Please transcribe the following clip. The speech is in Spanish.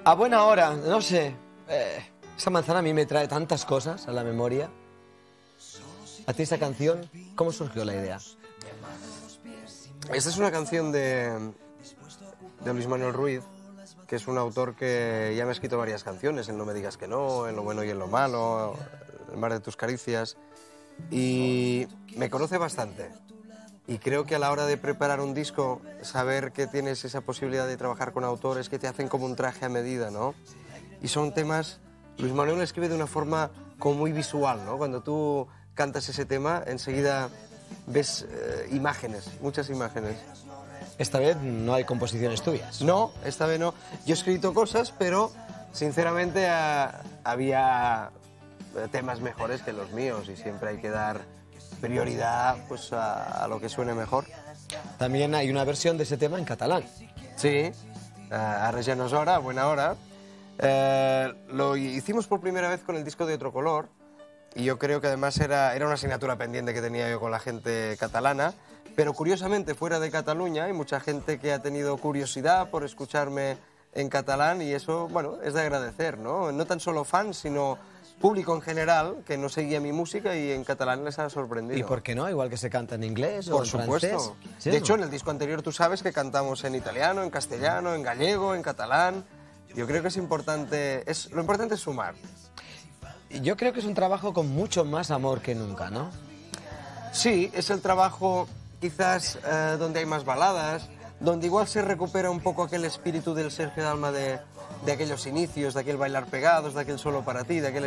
A buena hora, no sé. Esa manzana a mí me trae tantas cosas a la memoria. ¿A ti esta canción, cómo surgió la idea? Esta es una canción de Luis Manuel Ruiz, que es un autor que ya me ha escrito varias canciones, en No me digas que no, En lo bueno y en lo malo, El mar de tus caricias, y me conoce bastante. Y creo que a la hora de preparar un disco, saber que tienes esa posibilidad de trabajar con autores que te hacen como un traje a medida, ¿no? Y son temas... Luis Manuel escribe de una forma como muy visual, ¿no? Cuando tú cantas ese tema, enseguida ves imágenes, muchas imágenes. Esta vez no hay composiciones tuyas. No, esta vez no. Yo he escrito cosas, pero sinceramente había temas mejores que los míos y siempre hay que dar prioridad pues, a lo que suene mejor. También hay una versión de ese tema en catalán. Sí, Ara ja no és hora, buena hora. Lo hicimos por primera vez con el disco de Otro Color y yo creo que además era una asignatura pendiente que tenía yo con la gente catalana, pero curiosamente fuera de Cataluña hay mucha gente que ha tenido curiosidad por escucharme en catalán y eso, bueno, es de agradecer, ¿no? No tan solo fans, sino público en general que no seguía mi música y en catalán les ha sorprendido. ¿Y por qué no? Igual que se canta en inglés o Por en supuesto. francés. ¿Sí, De no? hecho, en el disco anterior tú sabes que cantamos en italiano, en castellano, en gallego, en catalán. Yo creo que es importante, lo importante es sumar. Yo creo que es un trabajo con mucho más amor que nunca, ¿no? Sí, es el trabajo quizás donde hay más baladas, donde igual se recupera un poco aquel espíritu del Sergio Dalma de aquellos inicios, de aquel bailar pegados, de aquel solo para ti, de aquel